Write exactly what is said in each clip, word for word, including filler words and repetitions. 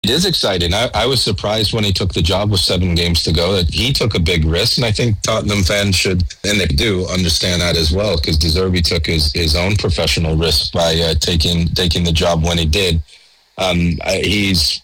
It is exciting. I, I was surprised when he took the job with seven games to go that he took a big risk, and I think Tottenham fans should, and they do, understand that as well, because De Zerbi took his, his own professional risk by uh, taking taking the job when he did. Um, he's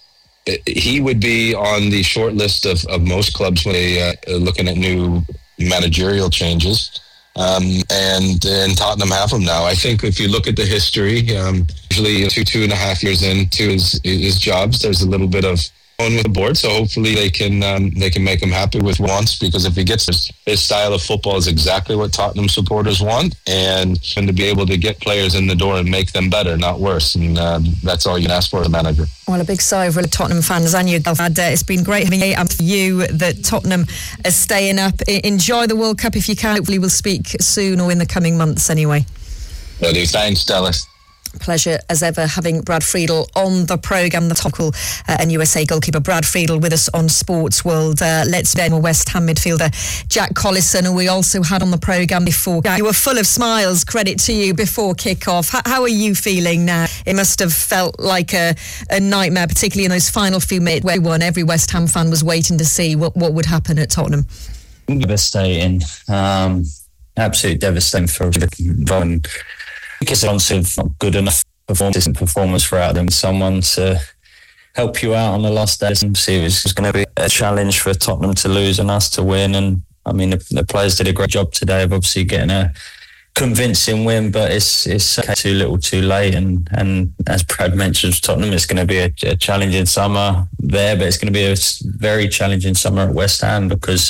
he would be on the short list of, of most clubs when they uh, are looking at new managerial changes. Um, and and Tottenham have him now. I think if you look at the history, um, usually two two and a half years into his his jobs, there's a little bit of on with the board. So hopefully they can um, they can make him happy with what he wants, because if he gets his, his style of football is exactly what Tottenham supporters want, and, and to be able to get players in the door and make them better, not worse, and um, that's all you can ask for as a manager. Well, a big sigh of relief, Tottenham fans and you, Galfad. Uh, it's been great having you. And for you that Tottenham are staying up. I- enjoy the World Cup if you can. Hopefully we'll speak soon or in the coming months anyway. Well, thanks, Dallas. Pleasure as ever having Brad Friedel on the programme, the topical uh, and U S A goalkeeper Brad Friedel with us on Sports World. Uh, let's then West Ham midfielder Jack Collison, who we also had on the programme before. Jack, you were full of smiles, credit to you, before kick-off. H- how are you feeling now? It must have felt like a, a nightmare, particularly in those final few minutes where everyone, every West Ham fan was waiting to see what, what would happen at Tottenham. Devastating. Um, absolutely devastating for everyone. Because it's not good enough performance, performance for out them. Someone to help you out on the last day. See, it was going to be a challenge for Tottenham to lose and us to win. And I mean, the, the players did a great job today of obviously getting a convincing win, but it's it's too little, too late. And and as Brad mentioned, Tottenham, it's going to be a, a challenging summer there, but it's going to be a very challenging summer at West Ham, because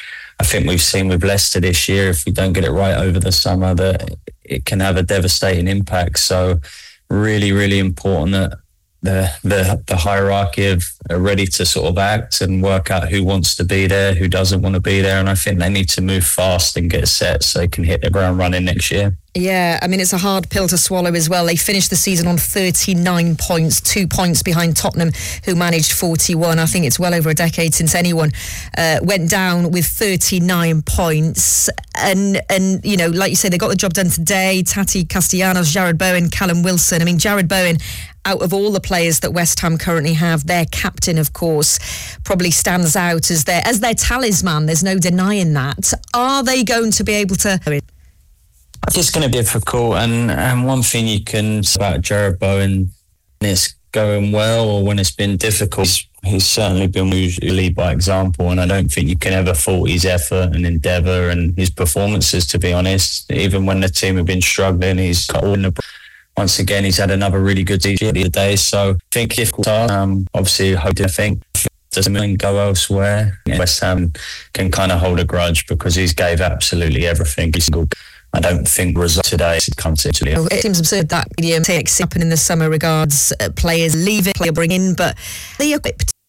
I think we've seen with Leicester this year, if we don't get it right over the summer, that it can have a devastating impact. So really, really important that the the, the hierarchy of are ready to sort of act and work out who wants to be there, who doesn't want to be there. And I think they need to move fast and get set so they can hit the ground running next year. Yeah, I mean, it's a hard pill to swallow as well. They finished the season on thirty-nine points, two points behind Tottenham, who managed forty-one. I think it's well over a decade since anyone uh, went down with thirty-nine points. And, and you know, like you say, they got the job done today. Tati Castellanos, Jared Bowen, Callum Wilson. I mean, Jared Bowen, out of all the players that West Ham currently have, their captain, of course, probably stands out as their, as their talisman. There's no denying that. Are they going to be able to... It's going to be difficult, and, and one thing you can say about Jared Bowen, when it's going well or when it's been difficult, he's, he's certainly been usually by example, and I don't think you can ever fault his effort and endeavour and his performances, to be honest. Even when the team have been struggling, he's got all in the... Once again, he's had another really good season the other day, so I think difficult. Um, obviously, I think doesn't go elsewhere. West Ham can kind of hold a grudge because he's gave absolutely everything. He's good. I don't think result today comes to Italy. It seems absurd that medium takes happen in the summer regards uh, players leaving, player bring in, but they equipped